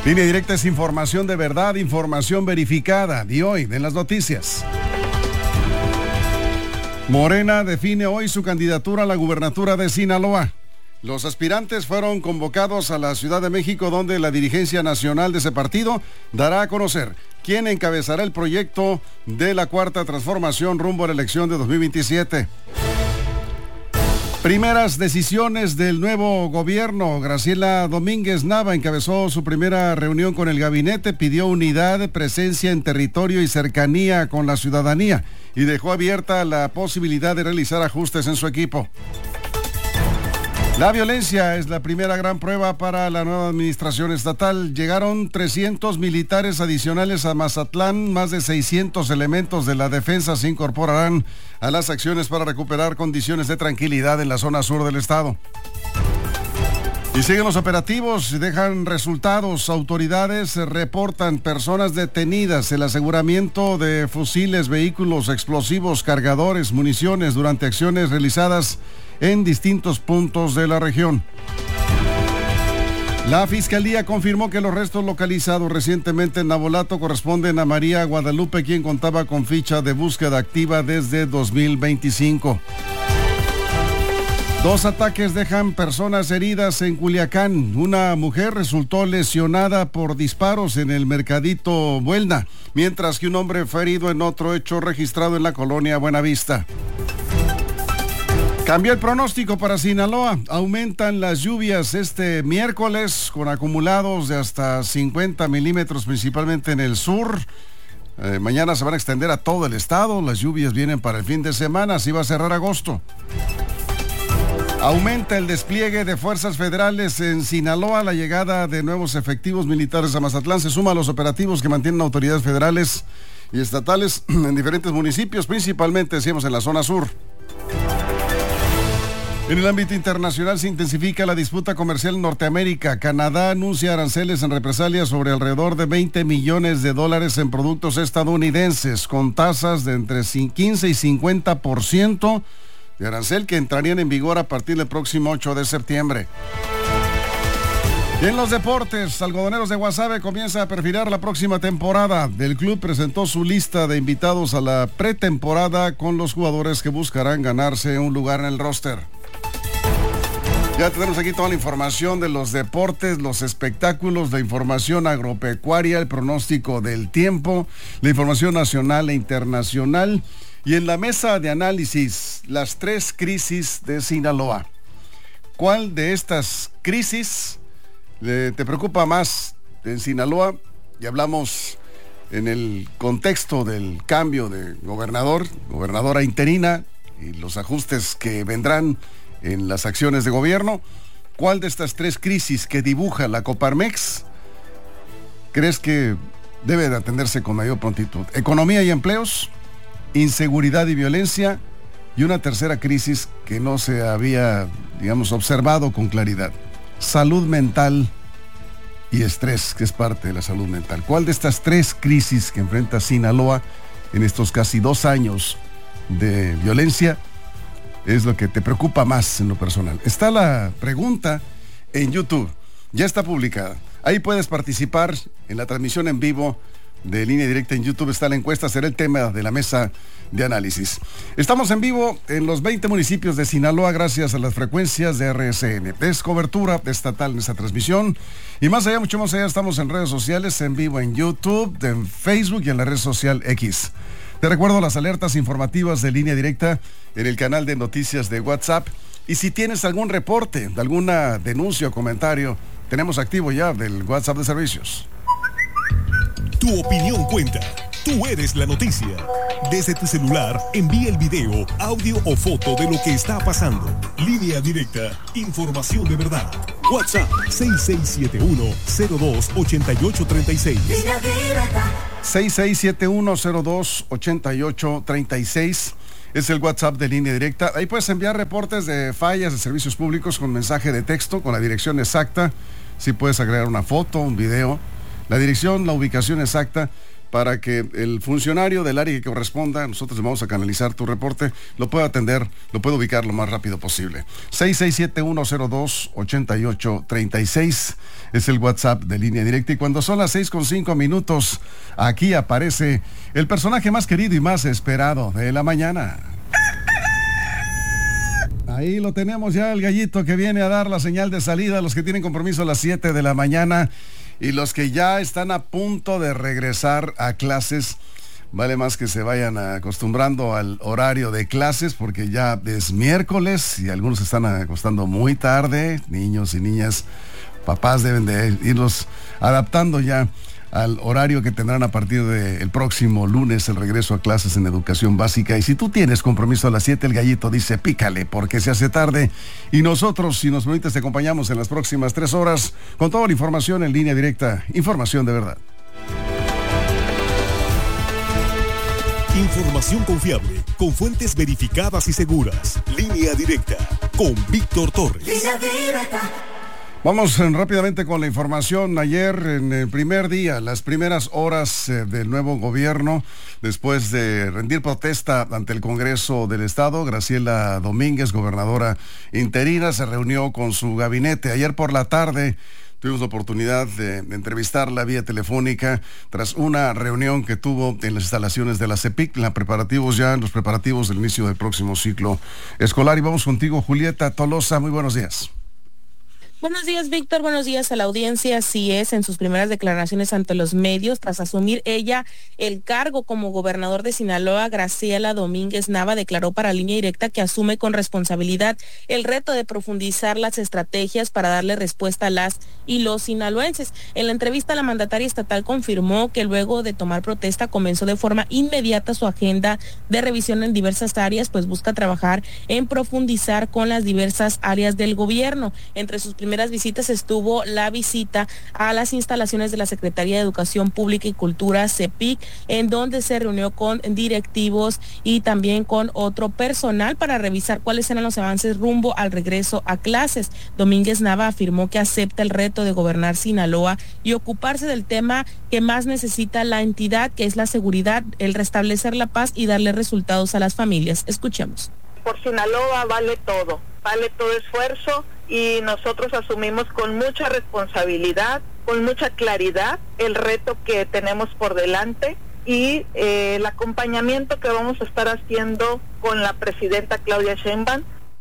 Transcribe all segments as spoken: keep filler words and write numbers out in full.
Línea Directa es información de verdad, información verificada. Y hoy, en las noticias. Morena define hoy su candidatura a la gubernatura de Sinaloa. Los aspirantes fueron convocados a la Ciudad de México, donde la dirigencia nacional de ese partido dará a conocer quién encabezará el proyecto de la Cuarta Transformación rumbo a la elección de dos mil veintisiete. Primeras decisiones del nuevo gobierno. Graciela Domínguez Nava encabezó su primera reunión con el gabinete, pidió unidad, presencia en territorio y cercanía con la ciudadanía y dejó abierta la posibilidad de realizar ajustes en su equipo. La violencia es la primera gran prueba para la nueva administración estatal. Llegaron trescientos militares adicionales a Mazatlán, más de seiscientos elementos de la defensa se incorporarán a las acciones para recuperar condiciones de tranquilidad en la zona sur del estado. Y siguen los operativos y dejan resultados. Autoridades reportan personas detenidas, el aseguramiento de fusiles, vehículos, explosivos, cargadores, municiones durante acciones realizadas en distintos puntos de la región. La Fiscalía confirmó que los restos localizados recientemente en Navolato corresponden a María Guadalupe, quien contaba con ficha de búsqueda activa desde dos mil veinticinco. Dos ataques dejan personas heridas en Culiacán. Una mujer resultó lesionada por disparos en el Mercadito Buelna, mientras que un hombre fue herido en otro hecho registrado en la colonia Buenavista. Cambió el pronóstico para Sinaloa. Aumentan las lluvias este miércoles con acumulados de hasta cincuenta milímetros, principalmente en el sur. Eh, mañana se van a extender a todo el estado. Las lluvias vienen para el fin de semana, así va a cerrar agosto. Aumenta el despliegue de fuerzas federales en Sinaloa. La llegada de nuevos efectivos militares a Mazatlán se suma a los operativos que mantienen autoridades federales y estatales en diferentes municipios, principalmente, decíamos, en la zona sur. En el ámbito internacional se intensifica la disputa comercial en Norteamérica. Canadá anuncia aranceles en represalia sobre alrededor de veinte millones de dólares en productos estadounidenses, con tasas de entre quince y cincuenta por ciento de arancel que entrarían en vigor a partir del próximo ocho de septiembre. Y en los deportes, Algodoneros de Guasave comienza a perfilar la próxima temporada. El club presentó su lista de invitados a la pretemporada con los jugadores que buscarán ganarse un lugar en el roster. Ya tenemos aquí toda la información de los deportes, los espectáculos, la información agropecuaria, el pronóstico del tiempo, la información nacional e internacional. Y en la mesa de análisis, las tres crisis de Sinaloa. ¿Cuál de estas crisis eh, te preocupa más en Sinaloa? Y hablamos en el contexto del cambio de gobernador, gobernadora interina y los ajustes que vendrán en las acciones de gobierno. ¿Cuál de estas tres crisis que dibuja la Coparmex crees que debe de atenderse con mayor prontitud? Economía y empleos, inseguridad y violencia, y una tercera crisis que no se había, digamos, observado con claridad: salud mental y estrés, que es parte de la salud mental. ¿Cuál de estas tres crisis que enfrenta Sinaloa en estos casi dos años de violencia es lo que te preocupa más en lo personal? Está la pregunta en YouTube, ya está publicada. Ahí puedes participar en la transmisión en vivo de Línea Directa en YouTube. Está la encuesta, será el tema de la mesa de análisis. Estamos en vivo en los veinte municipios de Sinaloa gracias a las frecuencias de R S N. Es cobertura estatal en esta transmisión. Y más allá, mucho más allá, estamos en redes sociales, en vivo en YouTube, en Facebook y en la red social X. Te recuerdo las alertas informativas de Línea Directa en el canal de noticias de WhatsApp. Y si tienes algún reporte, alguna denuncia o comentario, tenemos activo ya del WhatsApp de servicios. Tu opinión cuenta. Tú eres la noticia. Desde tu celular, envía el video, audio o foto de lo que está pasando. Línea Directa. Información de verdad. WhatsApp seis seis siete uno cero dos ocho ocho tres seis. seis seis siete uno cero dos ocho ocho tres seis es el WhatsApp de Línea Directa. Ahí puedes enviar reportes de fallas de servicios públicos con mensaje de texto, con la dirección exacta. Sí puedes agregar una foto, un video, la dirección, la ubicación exacta, para que el funcionario del área que corresponda, nosotros le vamos a canalizar tu reporte, lo pueda atender, lo pueda ubicar lo más rápido posible. seis seis siete uno cero dos ocho ocho tres seis es el WhatsApp de Línea Directa, y cuando son las seis con cinco minutos, aquí aparece el personaje más querido y más esperado de la mañana. Ahí lo tenemos ya, el gallito que viene a dar la señal de salida a los que tienen compromiso a las siete de la mañana y los que ya están a punto de regresar a clases. Vale más que se vayan acostumbrando al horario de clases, porque ya es miércoles y algunos se están acostando muy tarde. Niños y niñas, papás deben de irlos adaptando ya al horario que tendrán a partir del próximo lunes, el regreso a clases en educación básica. Y si tú tienes compromiso a las siete, el gallito dice pícale porque se hace tarde, y nosotros, si nos permites, te acompañamos en las próximas tres horas con toda la información en Línea Directa, información de verdad. Información confiable, con fuentes verificadas y seguras. Línea Directa, con Víctor Torres. Línea Directa. Vamos eh, rápidamente con la información. Ayer, en el primer día, las primeras horas eh, del nuevo gobierno, después de rendir protesta ante el Congreso del Estado, Graciela Domínguez, gobernadora interina, se reunió con su gabinete. Ayer por la tarde tuvimos la oportunidad de, de entrevistarla vía telefónica tras una reunión que tuvo en las instalaciones de la CEPIC, la preparativos ya, los preparativos del inicio del próximo ciclo escolar. Y vamos contigo, Julieta Tolosa. Muy buenos días. Buenos días, Víctor. Buenos días a la audiencia. Así es, en sus primeras declaraciones ante los medios, tras asumir ella el cargo como gobernador de Sinaloa, Graciela Domínguez Nava declaró para Línea Directa que asume con responsabilidad el reto de profundizar las estrategias para darle respuesta a las y los sinaloenses. En la entrevista, la mandataria estatal confirmó que luego de tomar protesta comenzó de forma inmediata su agenda de revisión en diversas áreas, pues busca trabajar en profundizar con las diversas áreas del gobierno. Entre sus primeras visitas estuvo la visita a las instalaciones de la Secretaría de Educación Pública y Cultura, CEPIC, en donde se reunió con directivos y también con otro personal para revisar cuáles eran los avances rumbo al regreso a clases. Domínguez Nava afirmó que acepta el reto de gobernar Sinaloa y ocuparse del tema que más necesita la entidad, que es la seguridad, el restablecer la paz y darle resultados a las familias. Escuchemos. Por Sinaloa vale todo, vale todo esfuerzo, y nosotros asumimos con mucha responsabilidad, con mucha claridad el reto que tenemos por delante y eh, el acompañamiento que vamos a estar haciendo con la presidenta Claudia Sheinbaum.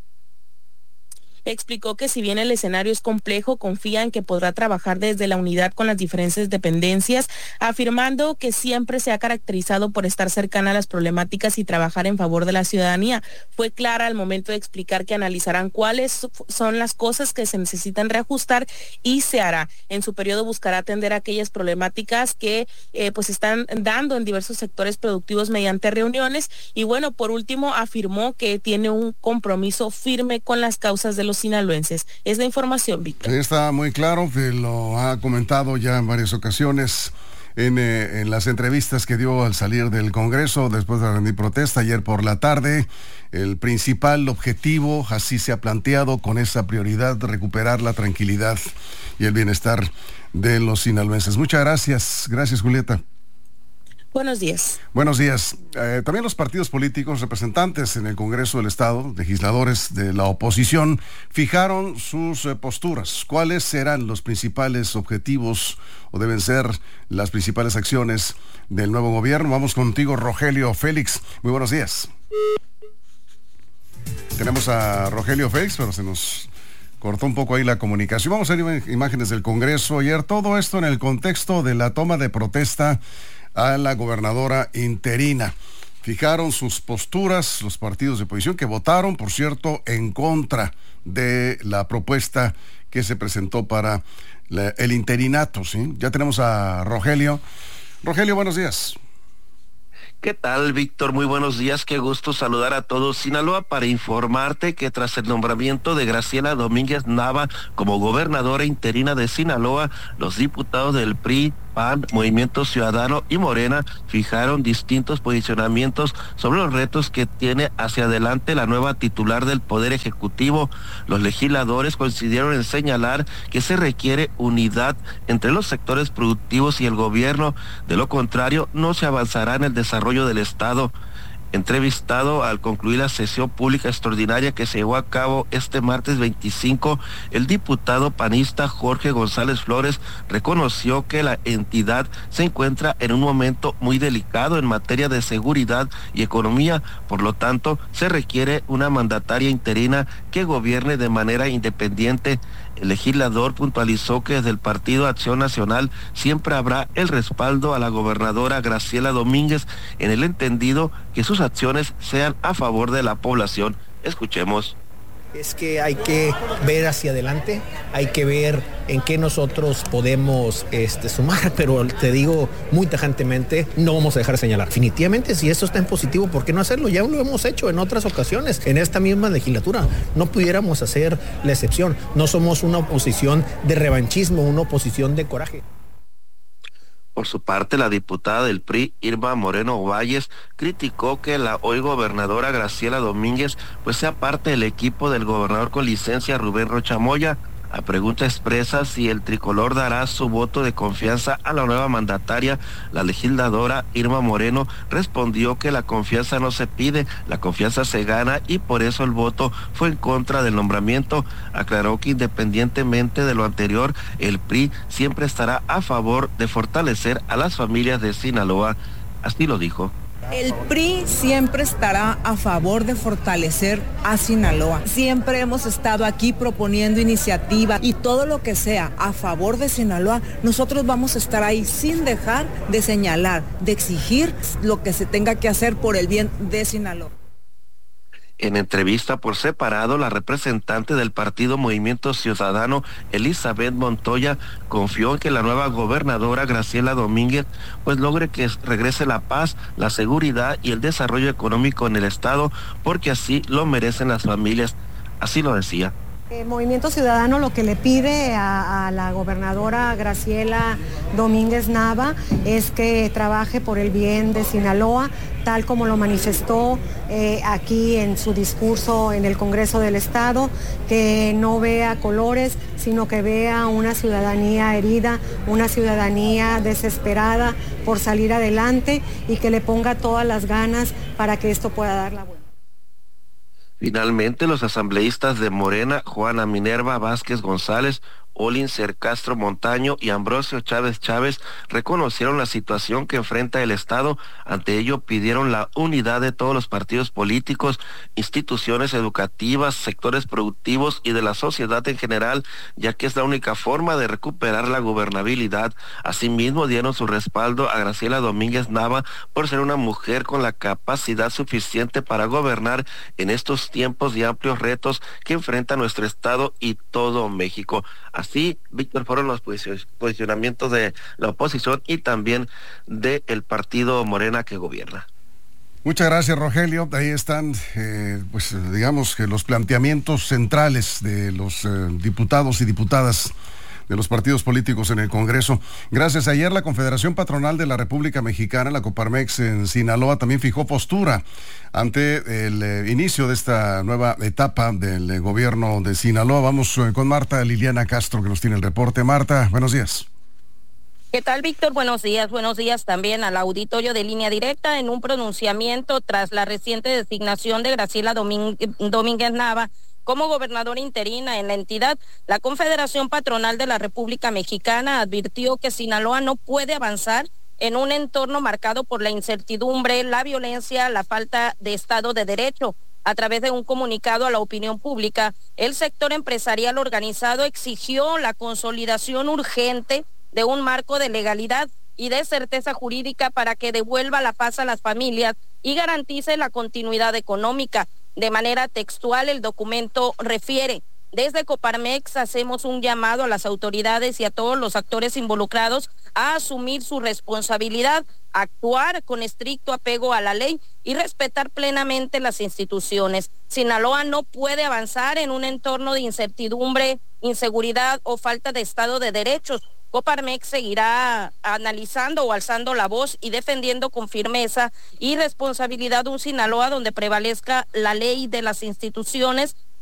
Explicó que si bien el escenario es complejo, confía en que podrá trabajar desde la unidad con las diferentes dependencias, afirmando que siempre se ha caracterizado por estar cercana a las problemáticas y trabajar en favor de la ciudadanía. Fue clara al momento de explicar que analizarán cuáles son las cosas que se necesitan reajustar y se hará. En su periodo buscará atender aquellas problemáticas que eh, pues están dando en diversos sectores productivos mediante reuniones. Y bueno, por último, afirmó que tiene un compromiso firme con las causas de los sinaloenses. Es la información, Víctor. Está muy claro, que lo ha comentado ya en varias ocasiones en, eh, en las entrevistas que dio al salir del Congreso después de rendir protesta ayer por la tarde. El principal objetivo, así se ha planteado, con esa prioridad, recuperar la tranquilidad y el bienestar de los sinaloenses. Muchas gracias. Gracias, Julieta. Buenos días. Buenos días. Eh, también los partidos políticos, representantes en el Congreso del Estado, legisladores de la oposición, fijaron sus eh, posturas. ¿Cuáles serán los principales objetivos o deben ser las principales acciones del nuevo gobierno? Vamos contigo, Rogelio Félix. Muy buenos días. Tenemos a Rogelio Félix, pero se nos cortó un poco ahí la comunicación. Vamos a ver imágenes del Congreso ayer. Todo esto en el contexto de la toma de protesta a la gobernadora interina. Fijaron sus posturas los partidos de oposición, que votaron, por cierto, en contra de la propuesta que se presentó para la, el interinato, ¿sí? Ya tenemos a Rogelio. Rogelio, buenos días. ¿Qué tal, Víctor? Muy buenos días, qué gusto saludar a todos. Sinaloa, para informarte que tras el nombramiento de Graciela Domínguez Nava como gobernadora interina de Sinaloa, los diputados del P R I, P A N, Movimiento Ciudadano y Morena fijaron distintos posicionamientos sobre los retos que tiene hacia adelante la nueva titular del Poder Ejecutivo. Los legisladores coincidieron en señalar que se requiere unidad entre los sectores productivos y el gobierno, de lo contrario no se avanzará en el desarrollo del Estado. Entrevistado al concluir la sesión pública extraordinaria que se llevó a cabo este martes veinticinco, el diputado panista Jorge González Flores reconoció que la entidad se encuentra en un momento muy delicado en materia de seguridad y economía, por lo tanto se requiere una mandataria interina que gobierne de manera independiente. El legislador puntualizó que desde el Partido Acción Nacional siempre habrá el respaldo a la gobernadora Graciela Domínguez en el entendido que sus acciones sean a favor de la población. Escuchemos. Es que hay que ver hacia adelante, hay que ver en qué nosotros podemos este, sumar, pero te digo muy tajantemente, no vamos a dejar de señalar. Definitivamente, si eso está en positivo, ¿por qué no hacerlo? Ya lo hemos hecho en otras ocasiones, en esta misma legislatura. No pudiéramos hacer la excepción. No somos una oposición de revanchismo, una oposición de coraje. Por su parte, la diputada del P R I, Irma Moreno Valles, criticó que la hoy gobernadora Graciela Domínguez pues sea parte del equipo del gobernador con licencia Rubén Rocha Moya. A pregunta expresa si el tricolor dará su voto de confianza a la nueva mandataria, la legisladora Irma Moreno respondió que la confianza no se pide, la confianza se gana y por eso el voto fue en contra del nombramiento. Aclaró que independientemente de lo anterior, el P R I siempre estará a favor de fortalecer a las familias de Sinaloa. Así lo dijo. El P R I siempre estará a favor de fortalecer a Sinaloa. Siempre hemos estado aquí proponiendo iniciativas y todo lo que sea a favor de Sinaloa, nosotros vamos a estar ahí sin dejar de señalar, de exigir lo que se tenga que hacer por el bien de Sinaloa. En entrevista por separado, la representante del partido Movimiento Ciudadano, Elizabeth Montoya, confió en que la nueva gobernadora Graciela Domínguez pues logre que regrese la paz, la seguridad y el desarrollo económico en el estado, porque así lo merecen las familias. Así lo decía. El Movimiento Ciudadano lo que le pide a, a la gobernadora Graciela Domínguez Nava es que trabaje por el bien de Sinaloa, tal como lo manifestó eh, aquí en su discurso en el Congreso del Estado, que no vea colores, sino que vea una ciudadanía herida, una ciudadanía desesperada por salir adelante y que le ponga todas las ganas para que esto pueda dar la vuelta. Finalmente, los asambleístas de Morena, Juana Minerva Vázquez González, Olincer Castro Montaño y Ambrosio Chávez Chávez reconocieron la situación que enfrenta el Estado. Ante ello pidieron la unidad de todos los partidos políticos, instituciones educativas, sectores productivos y de la sociedad en general, ya que es la única forma de recuperar la gobernabilidad. Asimismo, dieron su respaldo a Graciela Domínguez Nava por ser una mujer con la capacidad suficiente para gobernar en estos tiempos de amplios retos que enfrenta nuestro Estado y todo México. Así, Víctor, fueron los posicionamientos de la oposición y también del partido Morena que gobierna. Muchas gracias, Rogelio. Ahí están, eh, pues digamos que los planteamientos centrales de los eh, diputados y diputadas de los partidos políticos en el Congreso. Gracias. Ayer la Confederación Patronal de la República Mexicana, la Coparmex en Sinaloa, también fijó postura ante el eh, inicio de esta nueva etapa del eh, gobierno de Sinaloa. Vamos eh, con Marta Liliana Castro, que nos tiene el reporte. Marta, buenos días. ¿Qué tal, Víctor? Buenos días. Buenos días también al auditorio de Línea Directa. En un pronunciamiento tras la reciente designación de Graciela Domínguez, Domínguez Nava como gobernadora interina en la entidad, la Confederación Patronal de la República Mexicana advirtió que Sinaloa no puede avanzar en un entorno marcado por la incertidumbre, la violencia, la falta de Estado de Derecho. A través de un comunicado a la opinión pública, el sector empresarial organizado exigió la consolidación urgente de un marco de legalidad y de certeza jurídica para que devuelva la paz a las familias y garantice la continuidad económica. De manera textual, el documento refiere: desde Coparmex hacemos un llamado a las autoridades y a todos los actores involucrados a asumir su responsabilidad, actuar con estricto apego a la ley y respetar plenamente las instituciones. Sinaloa no puede avanzar en un entorno de incertidumbre, inseguridad o falta de Estado de Derechos. Coparmex seguirá analizando o alzando la voz y defendiendo con firmeza y responsabilidad un Sinaloa donde prevalezca la ley de las instituciones,